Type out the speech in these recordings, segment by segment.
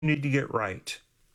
need to get right.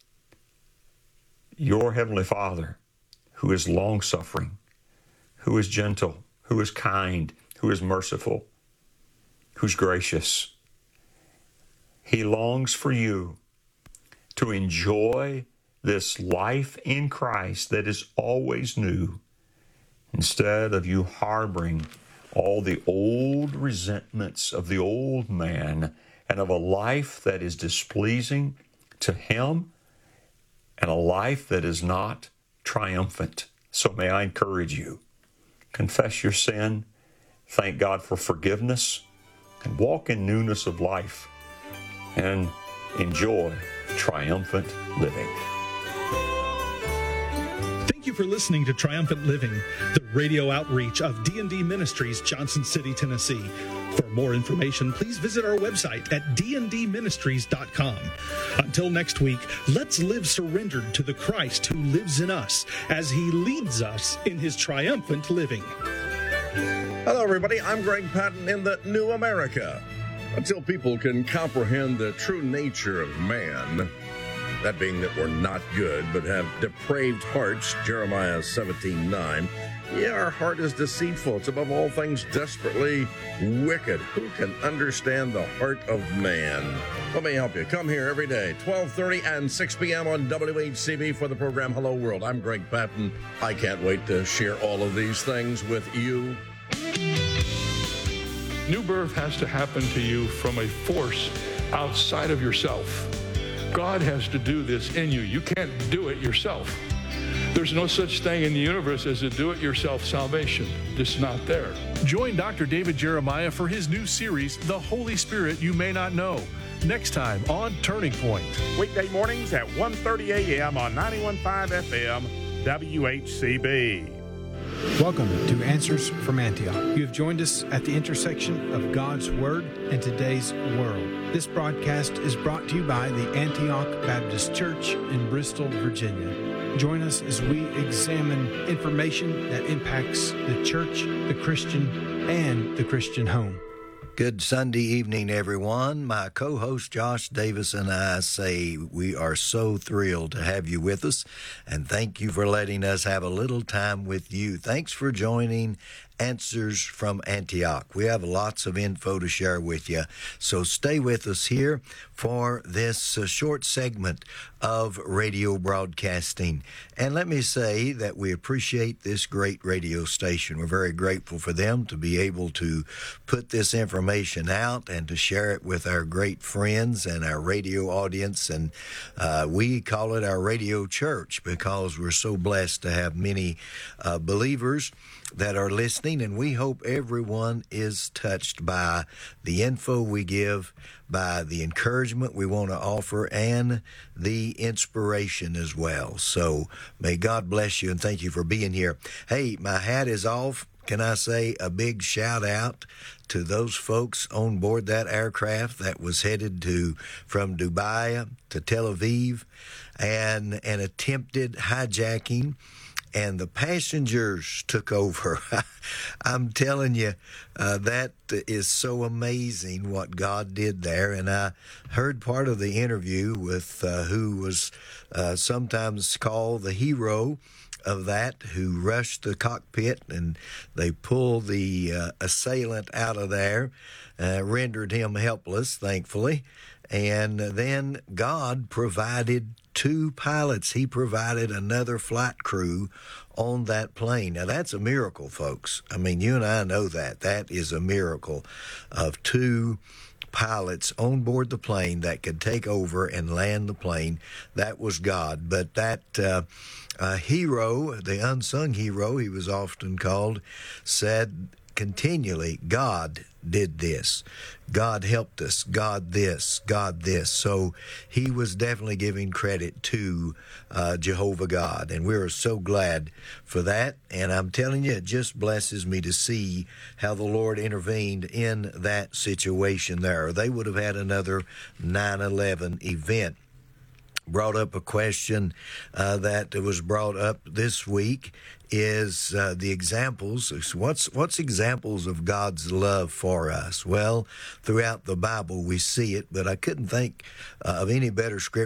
Your Heavenly Father, who is long-suffering, who is gentle, who is kind, who is merciful, who's gracious, He longs for you to enjoy this life in Christ that is always new, instead of you harboring all the old resentments of the old man and of a life that is displeasing to Him and a life that is not triumphant. So may I encourage you, confess your sin, thank God for forgiveness, and walk in newness of life and enjoy triumphant living. Thank you for listening to Triumphant Living, the radio outreach of D&D Ministries, Johnson City, Tennessee. For more information, please visit our website at dndministries.com. Until next week, let's live surrendered to the Christ who lives in us as He leads us in His triumphant living. Hello, everybody. I'm Greg Patton in the New America. Until people can comprehend the true nature of man, that being that we're not good but have depraved hearts, Jeremiah 17:9. Yeah, our heart is deceitful. It's above all things desperately wicked. Who can understand the heart of man? Let me help you. Come here every day, 12:30 and 6 p.m. on WHCB for the program Hello World. I'm Greg Patton. I can't wait to share all of these things with you. New birth has to happen to you from a force outside of yourself. God has to do this in you. You can't do it yourself. There's no such thing in the universe as a do-it-yourself salvation. It's not there. Join Dr. David Jeremiah for his new series, The Holy Spirit You May Not Know, next time on Turning Point. Weekday mornings at 1:30 a.m. on 91.5 FM, WHCB. Welcome to Answers from Antioch. You have joined us at the intersection of God's Word and today's world. This broadcast is brought to you by the Antioch Baptist Church in Bristol, Virginia. Join us as we examine information that impacts the church, the Christian, and the Christian home. Good Sunday evening, everyone. My co-host Josh Davis and I say we are so thrilled to have you with us, and thank you for letting us have a little time with you. Thanks for joining Answers from Antioch. We have lots of info to share with you, so stay with us here for this short segment of radio broadcasting. And let me say that we appreciate this great radio station. We're very grateful for them to be able to put this information out and to share it with our great friends and our radio audience. And we call it our radio church because we're so blessed to have many believers that are listening, and we hope everyone is touched by the info we give, by the encouragement we want to offer, and the inspiration as well. So may God bless you, and thank you for being here. Hey, my hat is off. Can I say a big shout out to those folks on board that aircraft that was headed from Dubai to Tel Aviv, and an attempted hijacking, and the passengers took over. I'm telling you, that is so amazing what God did there. And I heard part of the interview with who was sometimes called the hero of that, who rushed the cockpit, and they pulled the assailant out of there, rendered him helpless, thankfully. And then God provided two pilots. He provided another flight crew on that plane. Now, that's a miracle, folks. I mean, you and I know that. That is a miracle of two pilots on board the plane that could take over and land the plane. That was God. But that hero, the unsung hero, he was often called, said continually, God did this. God helped us. God this. God this. So he was definitely giving credit to Jehovah God. And we're so glad for that. And I'm telling you, it just blesses me to see how the Lord intervened in that situation there. They would have had another 9/11 event brought up a question that was brought up this week is the examples. What's examples of God's love for us? Well, throughout the Bible we see it, but I couldn't think of any better scripture